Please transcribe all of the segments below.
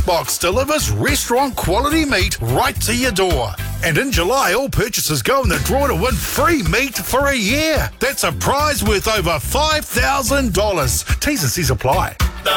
Box delivers restaurant quality meat right to your door. And in July, all purchases go in the draw to win free meat for a year. That's a prize worth over $5,000. T's and C's apply.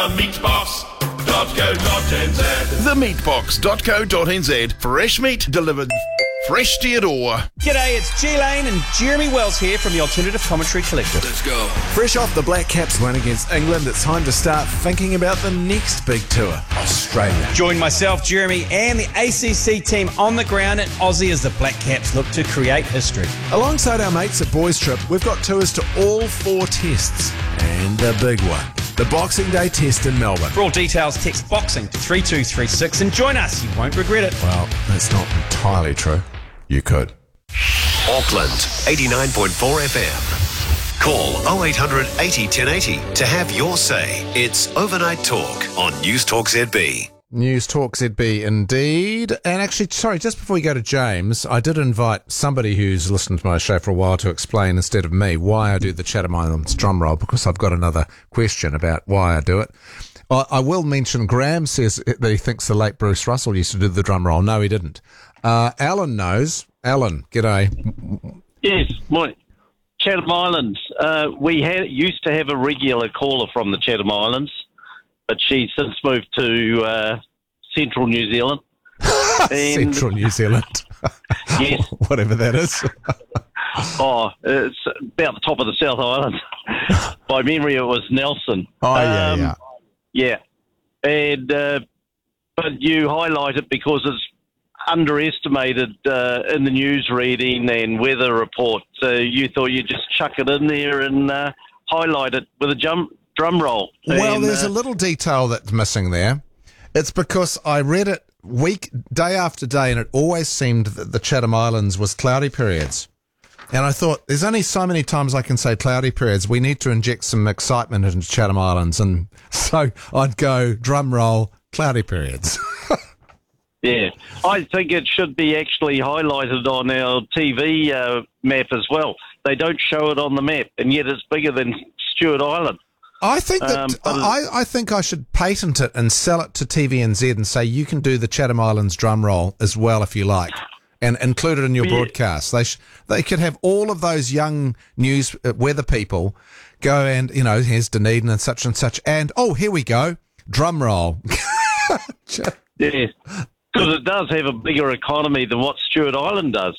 TheMeatBox.co.nz. TheMeatBox.co.nz. Fresh meat delivered fresh to your door. G'day, it's G Lane and Jeremy Wells here from the Alternative Commentary Collective. Let's go. Fresh off the Black Caps win against England, it's time to start thinking about the next big tour, Australia. Join myself, Jeremy, and the ACC team on the ground in Aussie as the Black Caps look to create history. Alongside our mates at Boys Trip, we've got tours to all 4 tests. And the big one, the Boxing Day test in Melbourne. For all details, text BOXING to 3236 and join us. You won't regret it. Well, that's not entirely true. You could. Auckland, 89.4 FM. Call 0800 80 1080 to have your say. It's Overnight Talk on News Talk ZB. News Talk ZB indeed. And actually, sorry, just before we go to James, I did invite somebody who's listened to my show for a while to explain instead of me why I do the Chatham Islands drum roll, because I've got another question about why I do it. I will mention Graham says that he thinks the late Bruce Russell used to do the drum roll. No, he didn't. Alan knows. Alan, g'day. Yes, morning. Chatham Islands. We used to have a regular caller from the Chatham Islands, but she's since moved to central New Zealand. Central New Zealand. Yes. Whatever that is. It's about the top of the South Island. By memory, it was Nelson. Oh, yeah. Yeah. And, but you highlight it because it's underestimated in the news reading and weather reports. You thought you'd just chuck it in there and highlight it with a drum roll. Well, there's a little detail that's missing there. It's because I read it day after day, and it always seemed that the Chatham Islands was cloudy periods. And I thought, there's only so many times I can say cloudy periods. We need to inject some excitement into Chatham Islands. And so I'd go drum roll, cloudy periods. Yeah, I think it should be actually highlighted on our TV map as well. They don't show it on the map, and yet it's bigger than Stewart Island. I think that I think I should patent it and sell it to TVNZ and say you can do the Chatham Islands drum roll as well if you like, and include it in your broadcast. They could have all of those young news weather people go and, here's Dunedin and such, and here we go, drum roll. Yeah. Because it does have a bigger economy than what Stewart Island does,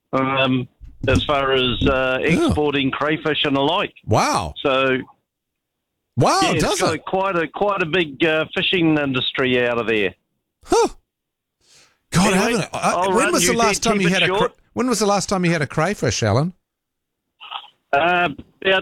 as far as exporting crayfish and the like. Wow! So, wow, it's does it? Quite a big fishing industry out of there. Huh. God, anyway, haven't it? When was the last time you had when was the last time you had a crayfish, Alan? About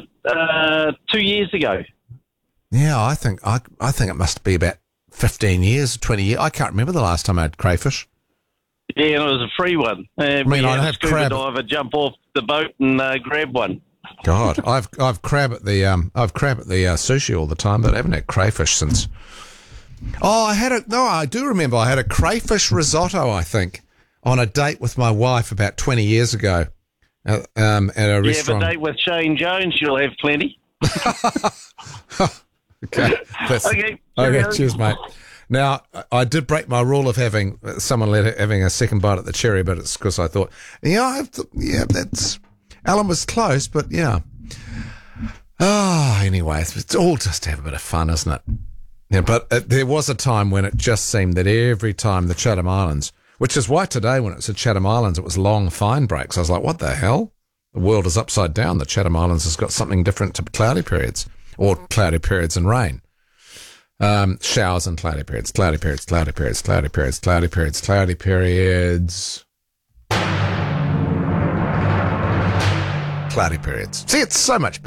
2 years ago. Yeah, I think it must be about 15 years, 20 years. I can't remember the last time I had crayfish. Yeah, and it was a free one. I had have a scuba crab. diver jump off the boat and grab one. God, I've crab at the sushi all the time, but I haven't had crayfish since. Oh, I do remember I had a crayfish risotto, I think, on a date with my wife about 20 years ago at a restaurant. You have a date with Shane Jones, you'll have plenty. Okay. Okay. Cheers, mate. Now, I did break my rule of having a second bite at the cherry, but it's because I thought, that's Alan was close, but yeah. Anyway, it's all just to have a bit of fun, isn't it? Yeah, but there was a time when it just seemed that every time the Chatham Islands, which is why today when it said Chatham Islands, it was long, fine breaks. I was like, what the hell? The world is upside down. The Chatham Islands has got something different to cloudy periods. Or cloudy periods and rain. Showers and cloudy periods, cloudy periods, cloudy periods, cloudy periods, cloudy periods, cloudy periods. Cloudy periods. See, it's so much better.